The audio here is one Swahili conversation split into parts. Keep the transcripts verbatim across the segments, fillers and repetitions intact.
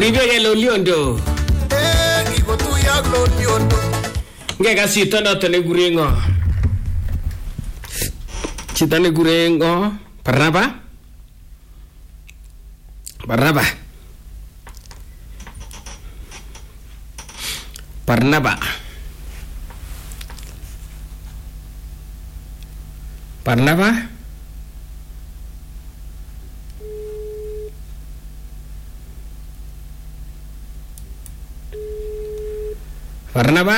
Oribe Loliondo. Eh, iko tu ya Loliondo. Ngeka sito noto ne gurengo. Chita ne gurengo. Barnaba. Barnaba. Barnaba. Barnaba. Barnaba.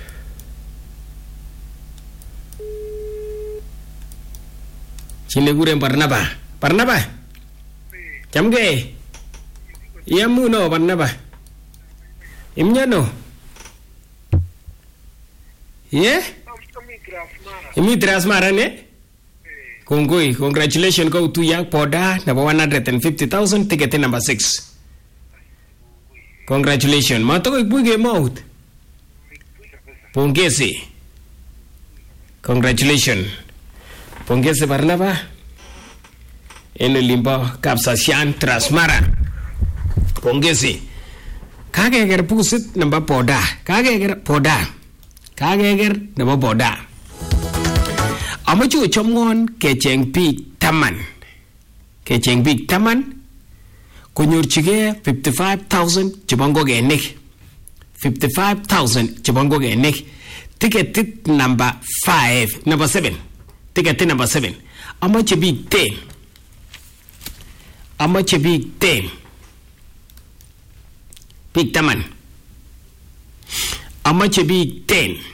Sini guren Barnaba. Barnaba. Chamge. Yamu no Barnaba. Imnya no. Yeah? Imi Trasmara ne? Kongoi, congratulations go to Yak Poda, number one hundred fifty thousand, ticket number six. Congratulations. Matoko ipuge mouth. Pongezi. Congratulations. Pongezi Barnaba. Eno limbo Kapsasyan Trasmara. Pongezi. Kageger pusit number Poda. Kageger Poda. Kageger number Poda. Amachu chomngon kecheng big taman. Kecheng big taman. Kunyorchige fifty-five thousand chibongo genik. fifty-five thousand chibongo genik. Ticket number five. Number seven. Ticket number seven. Amachu big ten. Amachu big ten. Big taman. Amachu big ten.